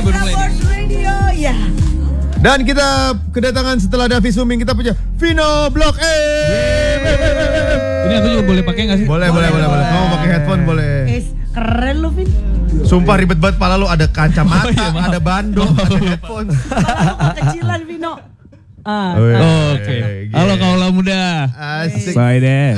baru mulai nih. Radio, ya. Dan kita kedatangan setelah Davi Suming, kita punya Vino Blok Ini aku juga boleh pakai nggak sih? Boleh. Kamu pakai headphone boleh. Keren lu, Vin. Sumpah ribet banget, pala lu ada kacamata, ada bandung, ada headphone. Kecilan, Vino. Oke. Halo kaula muda. Asik. Bye deh.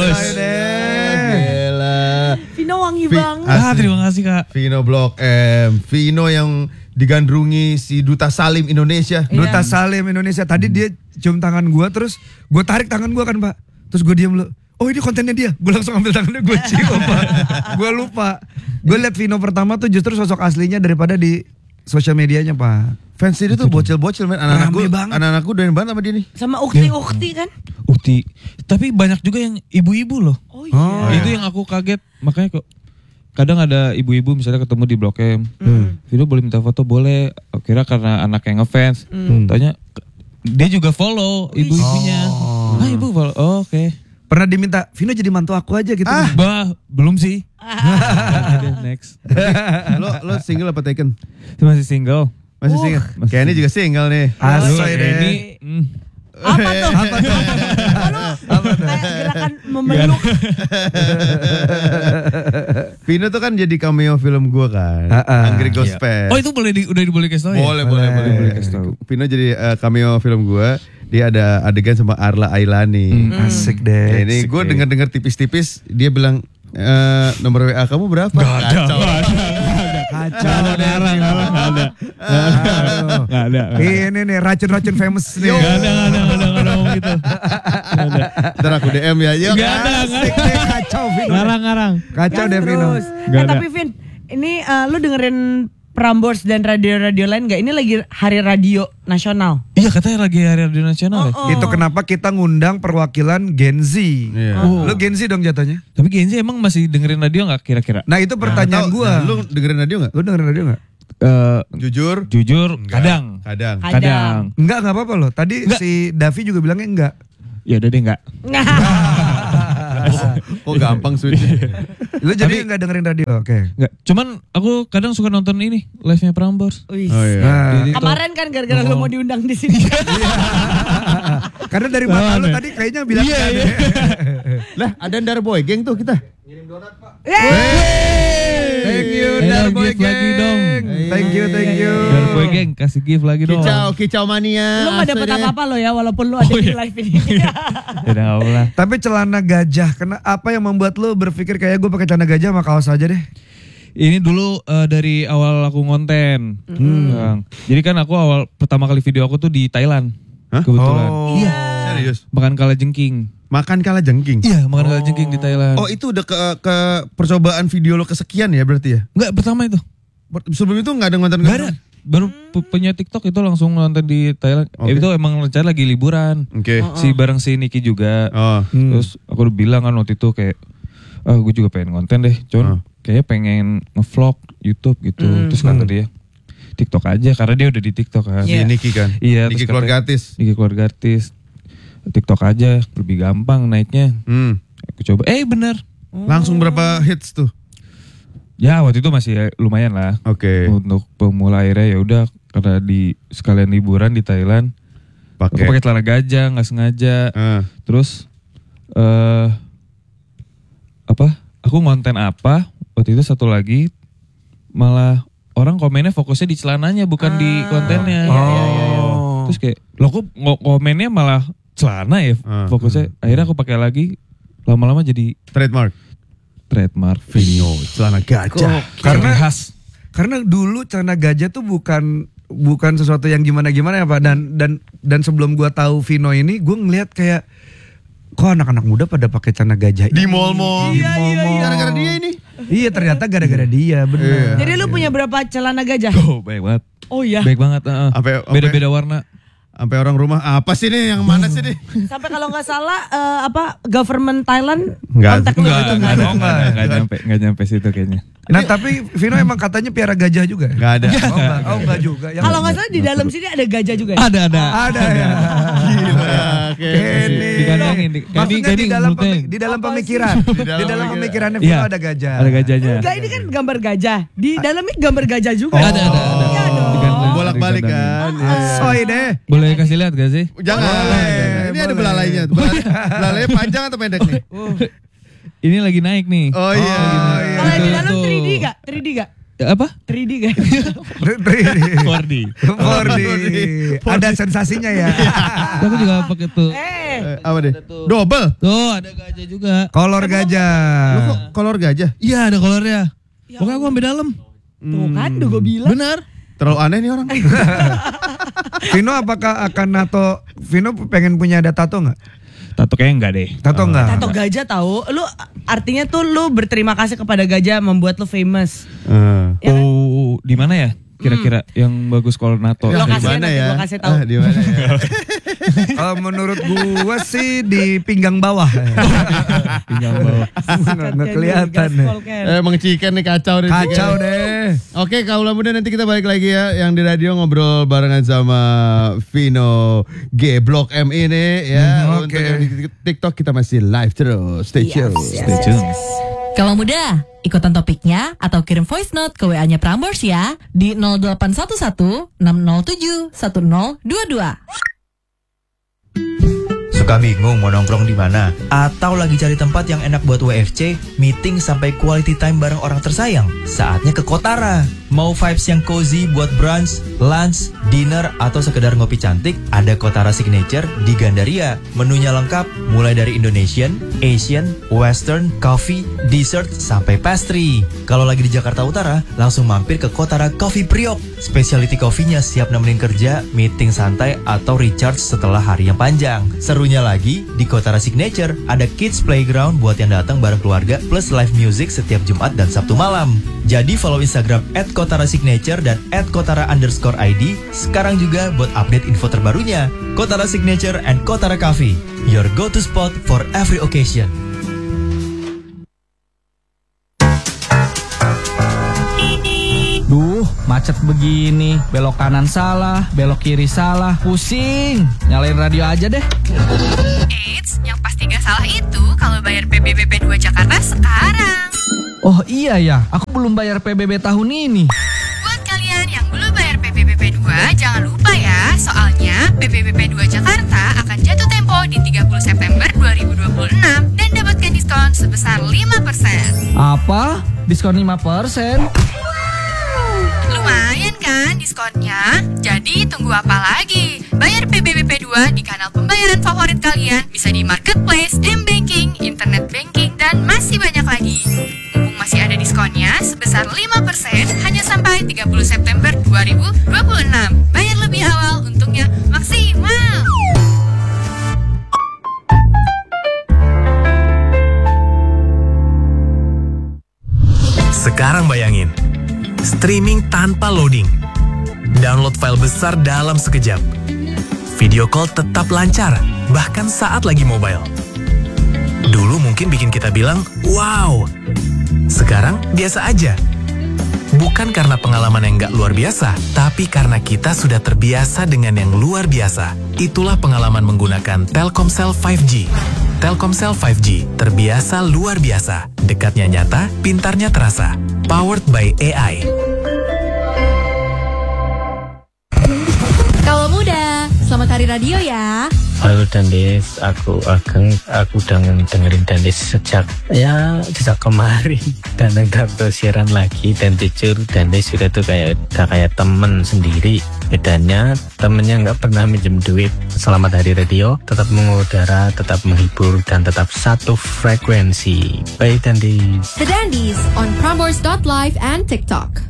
Gila. Vino wangi banget. Terima kasih Kak. Vino Blok M. Vino yang digandrungi si Duta Salim Indonesia. Duta Salim Indonesia. Tadi dia cium tangan gua, terus gua tarik tangan gua kan, Pak. Terus gua diam lu. Oh, ini kontennya dia. Gua langsung ambil tangannya, gua cium, Pak. Gua lupa. Gua liat Vino pertama tuh justru sosok aslinya daripada di sosial medianya, Pak. Fans dia tuh bocil-bocil men. Anak-anakku doyan banget sama dia nih. Sama Ukti kan? Ukti. Tapi banyak juga yang ibu-ibu loh. Oh iya. Itu yang aku kaget. Makanya kok kadang ada ibu-ibu misalnya ketemu di Blok M. Vino boleh minta foto? Boleh. Kira karena anak yang ngefans. Tanya dia juga follow ibu-ibunya. Ibu follow. Oh, oke. Pernah diminta, Vino jadi mantu aku aja gitu. Belum sih. Next. Lo single apa taken? Masih single. Masih single. Kayak ini juga single nih. Asoy deh. Ini Apa tuh? Kayak gerakan memeluk. Vino tuh kan jadi cameo film gua kan. Angry Ghost Fest. Oh, itu udah boleh kasih tau ya? Boleh kasih tahu. Vino jadi cameo film gua. Dia ada adegan sama Arla Ailani. Asik deh. Ini gue dengar tipis-tipis dia bilang nomor WA kamu berapa? Kacau. Kacau. Gak ada. Ini nih racun-racun famous nih. Gak ada ngomong gitu. Ntar aku DM ya. Yuk. Gak ada. Asik deh, kacau Vino. Ngarang. Kacau deh Vino. Tapi Vin, ini lu dengerin Prambors dan radio-radio lain gak? Ini lagi hari radio nasional. Iya, katanya lagi hari radio nasional ya. Itu kenapa kita ngundang perwakilan Gen Z. Lu Gen Z dong jatuhnya. Tapi Gen Z emang masih dengerin radio gak kira-kira? Nah itu pertanyaan gua. Lu dengerin radio gak? Lu dengerin radio gak? Jujur kadang. Enggak apa-apa loh. Tadi si Davi juga bilangnya enggak. Ya udah deh enggak. Kok gampang switch. Lu jadi enggak dengerin radio? Oke. Enggak. Cuman aku kadang suka nonton ini live-nya Prambors. Oh iya. Kemarin kan gara-gara lu mau diundang di sini. Karena dari mata lu tadi kayaknya bilang iya. Lah ada Darboy geng tuh kita. Ngirim donat Pak. Thank you Darboy lagi dong. Thank you. Darboy geng kasih gift lagi dong. Kicau mania. Lu gak dapet apa-apa lo ya walaupun lu ada di live ini. Ya udah enggak apa-apa. Tapi celana gajah, apa yang membuat lu berpikir kayak gue pakai celana gajah sama kaos aja deh? Ini dulu dari awal aku ngonten. Jadi kan aku pertama kali video aku tuh di Thailand. Kebetulan. Iya. Serius. Makan kalajengking. Makan kalajengking. Iya, makan kalajengking di Thailand. Oh, itu udah ke percobaan video lo kesekian ya berarti ya? Enggak, pertama itu. Sebelum itu enggak ada ngonten? Enggak ada. Baru punya TikTok itu langsung nonton di Thailand. Itu emang rencana lagi liburan. Bareng si Niki juga. Terus aku udah bilang kan waktu itu kayak gue juga pengen konten deh. Cuman kayaknya pengen ngevlog YouTube gitu. Terus kata dia TikTok aja karena dia udah di TikTok kan. Si Niki kan. Iya, Niki keluarga artis. TikTok aja lebih gampang naiknya. Aku coba. Bener. Langsung berapa hits tuh? Ya waktu itu masih lumayan lah. Oke. Untuk pemula akhirnya ya udah karena di sekalian liburan di Thailand. Aku pakai celana gajah nggak sengaja. Terus Aku ngonten apa? Waktu itu satu lagi malah orang komennya fokusnya di celananya bukan di kontennya. Terus kayak lo kok komennya malah celana ya fokusnya. Akhirnya aku pakai lagi. Lama-lama jadi trademark Vino celana gajah. Karena dulu celana gajah tuh bukan sesuatu yang gimana-gimana ya Pak. Dan sebelum gua tahu Vino ini, gua ngeliat kayak kok anak-anak muda pada pakai celana gajah di mall-mall. Gara-gara dia ini. Iya, ternyata gara-gara dia, benar. Jadi lu punya berapa celana gajah? Baik banget. Oh iya. Baik banget. Beda-beda warna. Sampai orang rumah apa sih nih yang mana sih nih? Sampai kalau nggak salah government Thailand kontak lu gitu kan? Nggak nyampe situ kayaknya. Nah tapi Vino emang katanya piara gajah juga. Nggak ada. Enggak juga. Kalau nggak salah di dalam sini ada gajah juga. Ada ya. Gila. Dikandangin. Maksudnya di dalam pemikiran. Di dalam pemikirannya Vino ada gajah. Ada gajahnya. Enggak, ini kan gambar gajah. Di dalamnya gambar gajah juga. Ada. Iya dong. bolak-balik kan. Soy deh. Boleh kasih lihat gak sih? Jangan. Ini ada belalainya. Belalainya panjang atau pendek nih? Ini lagi naik nih. Oh iya. Kalau di dalam 3D gak? 3D gak? Apa? 3D gak? 4D. Ada sensasinya ya. Aku juga pakai tuh. Apa deh? Double. Tuh ada gajah juga. Kolor gajah. Lu kok kolor gajah? Iya ada kolornya. Pokoknya aku ambil dalam. Tuh kan, gue bilang. Benar. Terlalu aneh nih orang. Vino apakah akan nato? Vino pengen punya ada tato nggak? Tato kayaknya enggak deh. Tato enggak? Tato gajah tahu. Lu artinya tuh lu berterima kasih kepada gajah membuat lu famous. Ya kan? Oh, di mana ya? Kira-kira yang bagus kalau nato. Lokasinya Dimana nanti ya? gua kasih tahu. Di mana ya? Menurut gua sih di pinggang bawah. Pinggang bawah. Nggak kelihatan. Emang Chicken nih kacau deh. Kacau deh. Oke, kaulah muda nanti kita balik lagi ya. Yang di radio ngobrol barengan sama Vino G Block M ini ya. Untuk yang di TikTok kita masih live terus. Stay tune. Stay tune. Kalau muda, ikutan topiknya atau kirim voice note ke WA-nya Prambors ya di 0811 607 1022. Suka bingung mau nongkrong di mana? Atau lagi cari tempat yang enak buat WFC, meeting sampai quality time bareng orang tersayang? Saatnya ke Kotara. Mau vibes yang cozy buat brunch, lunch, dinner, atau sekedar ngopi cantik? Ada Kotara Signature di Gandaria. Menunya lengkap, mulai dari Indonesian, Asian, Western, coffee, dessert, sampai pastry. Kalau lagi di Jakarta Utara, langsung mampir ke Kotara Coffee Priok. Specialty coffee-nya siap nemenin kerja, meeting santai, atau recharge setelah hari yang panjang. Serunya lagi, di Kotara Signature ada kids playground buat yang datang bareng keluarga plus live music setiap Jumat dan Sabtu malam. Jadi follow Instagram @KotaraSignature dan @Kotara_ID sekarang juga buat update info terbarunya. Kotara Signature and Kotara Coffee, your go-to spot for every occasion. Duh, macet begini, belok kanan salah, belok kiri salah, pusing. Nyalain radio aja deh. Eits, yang pasti gak salah itu kalau bayar PBB 2 Jakarta sekarang. Oh iya ya, aku belum bayar PBB tahun ini. Buat kalian yang belum bayar PBB 2, jangan lupa ya, soalnya PBB 2 Jakarta akan jatuh tempo di 30 September 2026 dan dapatkan diskon sebesar 5%. Apa? Diskon 5%? Lumayan kan diskonnya? Jadi tunggu apa lagi? Bayar PBB 2 di kanal pembayaran favorit kalian, bisa di marketplace, m-banking, internet banking, dan masih banyak lagi. Mumpung masih ada diskonnya sebesar 5% hanya sampai 30 September 2026. Bayar lebih awal, untungnya maksimal. Sekarang bayangin, streaming tanpa loading, download file besar dalam sekejap, video call tetap lancar, bahkan saat lagi mobile. Dulu mungkin bikin kita bilang, wow. Sekarang biasa aja. Bukan karena pengalaman yang gak luar biasa, tapi karena kita sudah terbiasa dengan yang luar biasa. Itulah pengalaman menggunakan Telkomsel 5G. Telkomsel 5G, terbiasa luar biasa. Dekatnya nyata, pintarnya terasa. Powered by AI. Kalau muda, selamat hari radio ya. Halo Dandes, aku Ageng, aku udah dengerin Dandes sejak kemarin. Dan nggak siaran lagi dan jujur Dandes sudah tuh kayak temen sendiri. Bedanya temennya nggak pernah minjem duit. Selamat hari radio, tetap mengudara, tetap menghibur dan tetap satu frekuensi. Bye Dandes. The Dandies on Prambors.live and TikTok.